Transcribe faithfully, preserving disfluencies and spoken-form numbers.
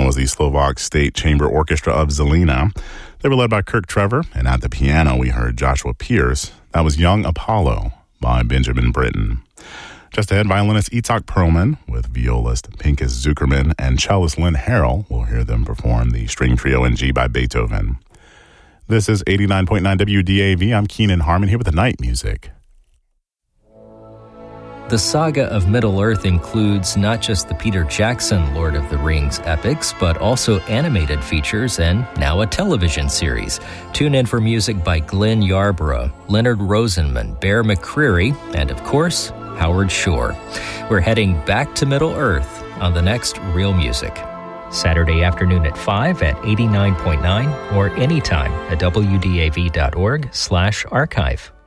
was the Slovak State Chamber Orchestra of Zelina. They were led by Kirk Trevor, and at the piano we heard Joshua Pierce. That was Young Apollo by Benjamin Britten. Just ahead, violinist Itzhak Perlman with violist Pinchas Zuckerman and cellist Lynn Harrell. We'll hear them perform the String Trio in G by Beethoven. This is eighty-nine point nine W D A V. I'm Keenan Harmon here with the night music. The saga of Middle-earth includes not just the Peter Jackson Lord of the Rings epics, but also animated features and now a television series. Tune in for music by Glenn Yarborough, Leonard Rosenman, Bear McCreary, and of course, Howard Shore. We're heading back to Middle-earth on the next Real Music. Saturday afternoon at five at eighty-nine point nine or anytime at W D A V dot org slash archive.